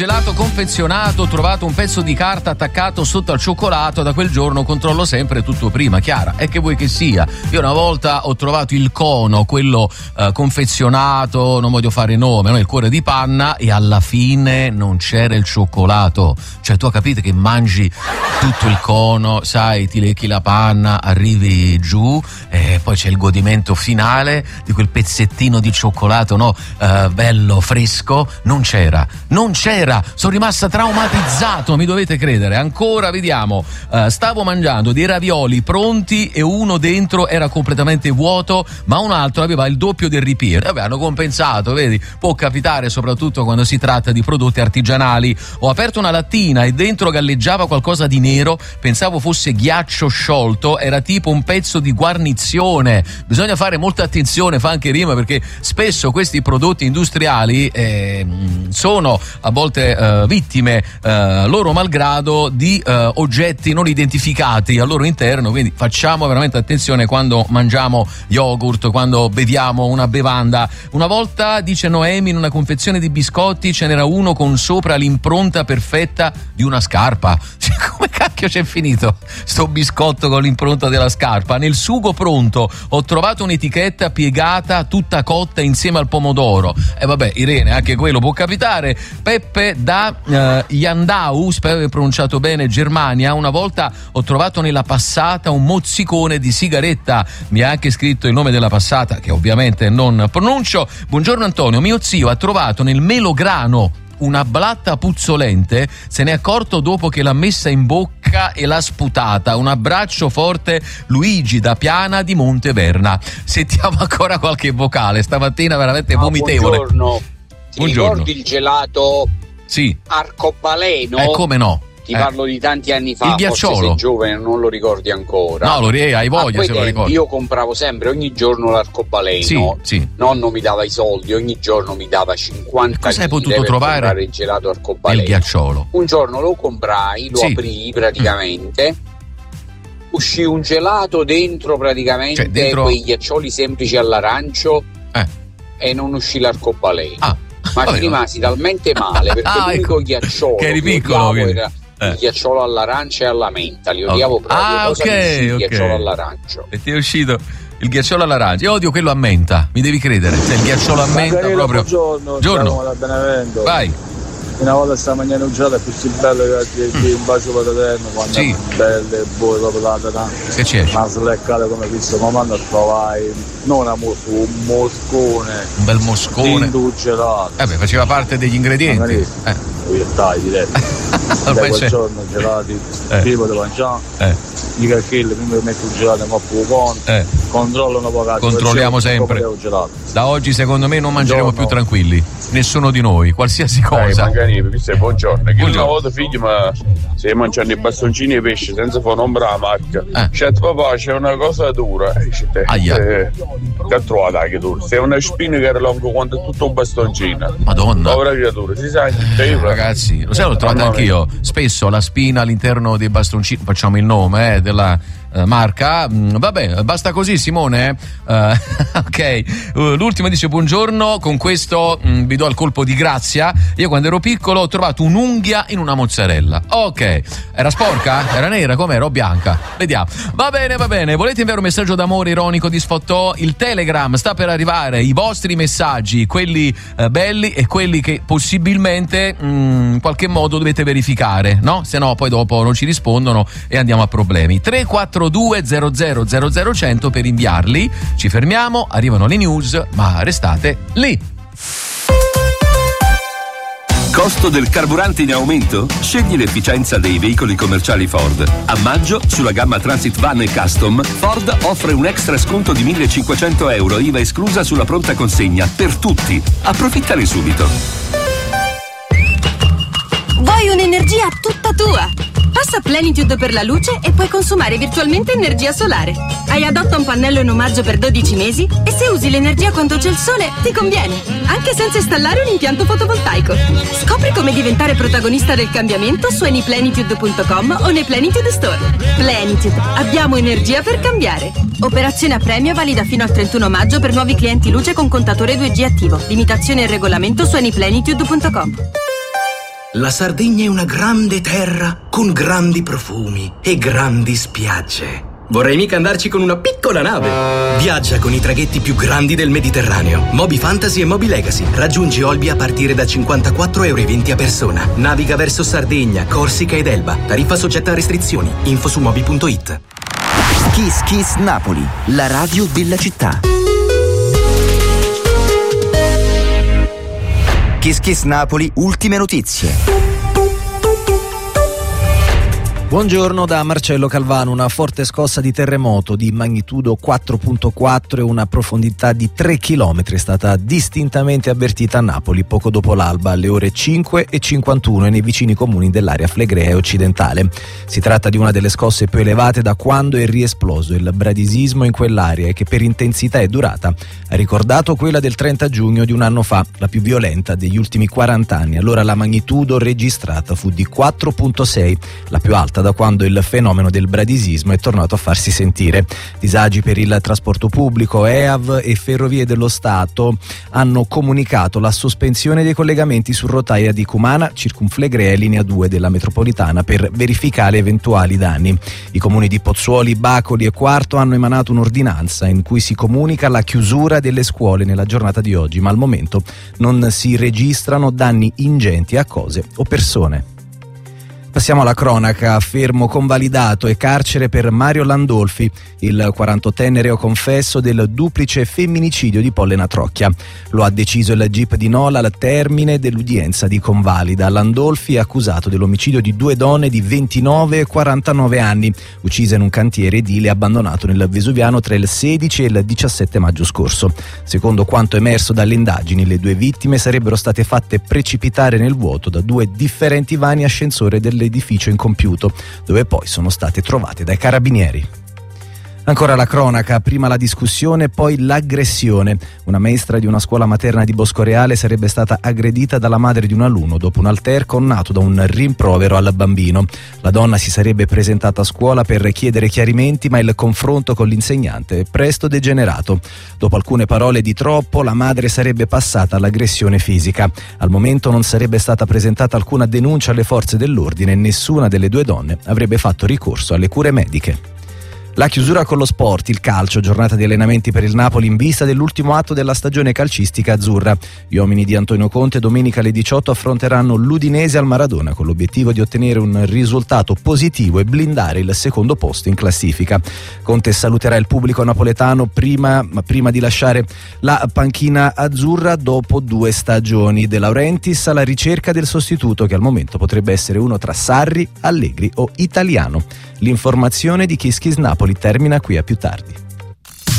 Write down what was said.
gelato confezionato, ho trovato un pezzo di carta attaccato sotto al cioccolato, da quel giorno controllo sempre tutto prima. Chiara, e che vuoi che sia? Io una volta ho trovato il cono, quello confezionato, non voglio fare nome, no? Il cuore di panna, e alla fine non c'era il cioccolato. Cioè, tu capite che mangi tutto il cono, sai, ti lecchi la panna, arrivi giù e poi c'è il godimento finale di quel pezzettino di cioccolato, no? Bello, fresco. Non c'era, sono rimasta traumatizzato, mi dovete credere. Ancora, vediamo, stavo mangiando dei ravioli pronti e uno dentro era completamente vuoto, ma un altro aveva il doppio del ripieno. Vabbè, hanno compensato, vedi? Può capitare soprattutto quando si tratta di prodotti artigianali. Ho aperto una lattina e dentro galleggiava qualcosa di nero, pensavo fosse ghiaccio sciolto, era tipo un pezzo di guarnizione. Bisogna fare molta attenzione, fa anche rima, perché spesso questi prodotti industriali sono a volte vittime loro malgrado di oggetti non identificati al loro interno, quindi facciamo veramente attenzione quando mangiamo yogurt, quando beviamo una bevanda. Una volta, dice Noemi, in una confezione di biscotti ce n'era uno con sopra l'impronta perfetta di una scarpa. Come cacchio c'è finito sto biscotto con l'impronta della scarpa? Nel sugo pronto ho trovato un'etichetta piegata tutta cotta insieme al pomodoro. E vabbè, Irene, anche quello può capitare. Peppe da Yandau, spero di aver pronunciato bene, Germania, una volta ho trovato nella passata un mozzicone di sigaretta. Mi ha anche scritto il nome della passata, che ovviamente non pronuncio. Buongiorno Antonio, mio zio ha trovato nel melograno una blatta puzzolente, se n'è accorto dopo che l'ha messa in bocca e l'ha sputata. Un abbraccio forte, Luigi da Piana di Monteverna. Sentiamo ancora qualche vocale, stamattina veramente vomitevole. Buongiorno. Ti ricordi il gelato? Sì. Arcobaleno? Come no? Ti parlo di tanti anni fa, il ghiacciolo. Forse sei giovane, non lo ricordi ancora. No, hai voglia se lo ricordi. Io compravo sempre, ogni giorno, l'arcobaleno. Sì. Nonno mi dava i soldi, ogni giorno mi dava 50 cosa hai lire potuto per trovare? comprare il gelato arcobaleno. Il ghiacciolo. Un giorno lo comprai, lo aprii praticamente. Uscì un gelato dentro praticamente, cioè, dentro... quei ghiaccioli semplici all'arancio e non uscì l'arcobaleno. Ma ci rimasi talmente male perché l'unico ghiacciolo che eri piccolo, era il ghiacciolo all'arancia e alla menta, li odiavo proprio. Il ghiacciolo all'arancio. E ti è uscito il ghiacciolo all'arancia. Io odio quello a menta, mi devi credere. Se il ghiacciolo a menta proprio. Buongiorno. Da Benevento. Vai. Una volta sta mangiando un gelato è più bello che un bacio paterno, quando è belle, buone, proprio la che c'è? Una sleccata come questo, ma mando a trovare non un moscone. Un bel moscone. Un gelato. Faceva parte degli ingredienti. Tagli diretto. Quel giorno gelati, prima di mangiare, dica che prima di mettere un gelato ma buono, controllano poco. Controlliamo sempre. Da oggi secondo me non mangeremo più tranquilli, nessuno di noi, qualsiasi cosa. Buongiorno. Che una volta figlio ma stai mangiando i bastoncini e pesce senza fare ombra la macchia. Cioè papà c'è una cosa dura. Che ha trovato anche tu. Sei una spina che era lungo quanto è tutto un bastoncino. Madonna. Povera creatura, si sa. Ragazzi, lo sai, l'ho trovato anch'io. Spesso la spina all'interno dei bastoncini, facciamo il nome della marca. Vabbè, basta così, Simone. Ok. L'ultimo dice: buongiorno, con questo vi do il colpo di grazia. Io quando ero piccolo ho trovato un'unghia in una mozzarella. Ok. Era sporca? Era nera? Com'era? O bianca? Vediamo. Va bene. Volete inviare un messaggio d'amore ironico di sfottò? Il Telegram sta per arrivare. I vostri messaggi, quelli belli e quelli che possibilmente in qualche modo dovete verificare, no? Se no poi dopo non ci rispondono e andiamo a problemi. 342 00 100 per inviarli. Ci fermiamo, arrivano le news, ma restate lì. Costo del carburante in aumento? Scegli l'efficienza dei veicoli commerciali Ford. A maggio, sulla gamma Transit Van e Custom, Ford offre un extra sconto di €1.500, IVA esclusa sulla pronta consegna, per tutti. Approfittane subito. Vuoi un'energia tutta tua? Passa Plenitude per la luce e puoi consumare virtualmente energia solare. Hai adotta un pannello in omaggio per 12 mesi e se usi l'energia quando c'è il sole ti conviene, anche senza installare un impianto fotovoltaico. Scopri come diventare protagonista del cambiamento su anyplenitude.com o nei Plenitude Store. Plenitude, abbiamo energia per cambiare. Operazione a premio valida fino al 31 maggio per nuovi clienti luce con contatore 2G attivo. Limitazioni e regolamento su anyplenitude.com. La Sardegna è una grande terra con grandi profumi e grandi spiagge. Vorrei mica andarci con una piccola nave. Viaggia con i traghetti più grandi del Mediterraneo. Moby Fantasy e Moby Legacy. Raggiungi Olbia a partire da 54,20 € a persona. Naviga verso Sardegna, Corsica ed Elba. Tariffa soggetta a restrizioni. Info su moby.it. Kiss Kiss Napoli, la radio della città. Kiss Kiss Napoli, ultime notizie. Buongiorno da Marcello Calvano. Una forte scossa di terremoto di magnitudo 4.4 e una profondità di 3 km è stata distintamente avvertita a Napoli poco dopo l'alba alle ore 5:51 e nei vicini comuni dell'area flegrea e occidentale. Si tratta di una delle scosse più elevate da quando è riesploso il bradisismo in quell'area e che per intensità e durata ha ricordato quella del 30 giugno di un anno fa, la più violenta degli ultimi 40 anni. Allora la magnitudo registrata fu di 4.6, la più alta da quando il fenomeno del bradisismo è tornato a farsi sentire. Disagi per il trasporto pubblico. EAV e Ferrovie dello Stato hanno comunicato la sospensione dei collegamenti su rotaia di Cumana, Circumflegrea e linea 2 della metropolitana per verificare eventuali danni. I comuni di Pozzuoli, Bacoli e Quarto hanno emanato un'ordinanza in cui si comunica la chiusura delle scuole nella giornata di oggi, ma al momento non si registrano danni ingenti a cose o persone. Passiamo alla cronaca. Fermo convalidato e carcere per Mario Landolfi, il 48enne reo confesso del duplice femminicidio di Pollena Trocchia. Lo ha deciso il GIP di Nola al termine dell'udienza di convalida. Landolfi è accusato dell'omicidio di 2 donne di 29 e 49 anni, uccise in un cantiere edile abbandonato nel Vesuviano tra il 16 e il 17 maggio scorso. Secondo quanto emerso dalle indagini, le 2 vittime sarebbero state fatte precipitare nel vuoto da 2 differenti vani ascensore dell'edificio incompiuto, dove poi sono state trovate dai carabinieri. Ancora la cronaca, prima la discussione, poi l'aggressione. Una maestra di una scuola materna di Boscoreale sarebbe stata aggredita dalla madre di un alunno dopo un alterco nato da un rimprovero al bambino. La donna si sarebbe presentata a scuola per chiedere chiarimenti, ma il confronto con l'insegnante è presto degenerato. Dopo alcune parole di troppo, la madre sarebbe passata all'aggressione fisica. Al momento non sarebbe stata presentata alcuna denuncia alle forze dell'ordine e nessuna delle 2 donne avrebbe fatto ricorso alle cure mediche. La chiusura con lo sport, il calcio, giornata di allenamenti per il Napoli in vista dell'ultimo atto della stagione calcistica azzurra. Gli uomini di Antonio Conte domenica alle 18 affronteranno l'Udinese al Maradona con l'obiettivo di ottenere un risultato positivo e blindare il secondo posto in classifica. Conte saluterà il pubblico napoletano prima di lasciare la panchina azzurra dopo 2 stagioni. De Laurentiis alla ricerca del sostituto che al momento potrebbe essere uno tra Sarri, Allegri o Italiano. L'informazione di Kiss Kiss Napoli termina qui, a più tardi.